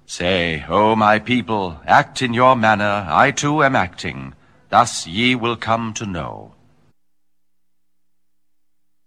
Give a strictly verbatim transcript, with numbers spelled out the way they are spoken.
Say, O my people, act in your manner, I too am acting. Thus ye will come to know.